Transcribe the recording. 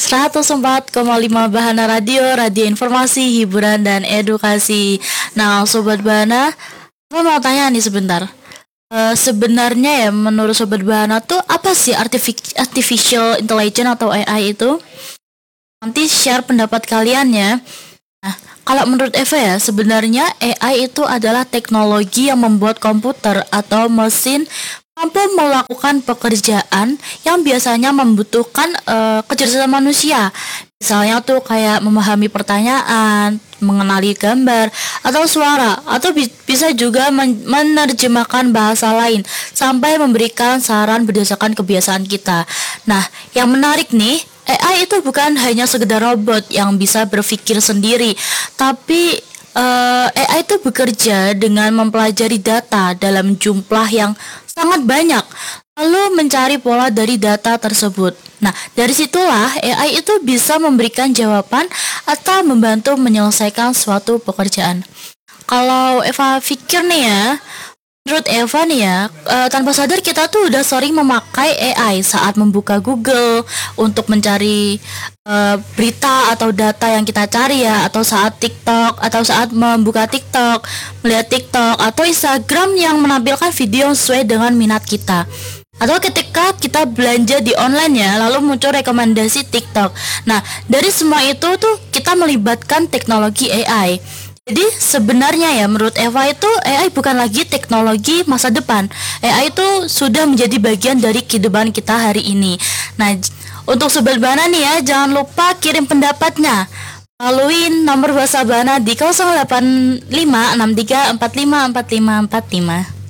104,5 Bahana Radio, radio informasi, hiburan, dan edukasi. Nah, Sobat Bahana, aku mau tanya nih sebentar. Sebenarnya ya, menurut Sobat Bahana tuh apa sih artificial intelligence atau AI itu? Nanti share pendapat kalian ya. Nah, kalau menurut Eva ya, sebenarnya AI itu adalah teknologi yang membuat komputer atau mesin mampu melakukan pekerjaan yang biasanya membutuhkan kecerdasan manusia. Misalnya tuh kayak memahami pertanyaan, mengenali gambar atau suara, atau bisa juga menerjemahkan bahasa lain sampai memberikan saran berdasarkan kebiasaan kita. Nah, yang menarik nih, AI itu bukan hanya sekedar robot yang bisa berpikir sendiri, tapi AI itu bekerja dengan mempelajari data dalam jumlah yang sangat banyak, lalu mencari pola dari data tersebut. Nah, dari situlah AI itu bisa memberikan jawaban atau membantu menyelesaikan suatu pekerjaan. Kalau Eva pikir nih ya, menurut Eva nih ya, tanpa sadar kita tuh udah sering memakai AI saat membuka Google untuk mencari berita atau data yang kita cari ya, atau saat TikTok, atau saat membuka TikTok, melihat TikTok atau Instagram yang menampilkan video sesuai dengan minat kita. Atau ketika kita belanja di online ya, lalu muncul rekomendasi TikTok. Nah, dari semua itu tuh kita melibatkan teknologi AI. Jadi sebenarnya ya, menurut Eva itu AI bukan lagi teknologi masa depan. AI itu sudah menjadi bagian dari kehidupan kita hari ini. Nah, untuk Sobat Bahana nih ya, jangan lupa kirim pendapatnya melalui nomor WhatsApp Bahana di 08563454545.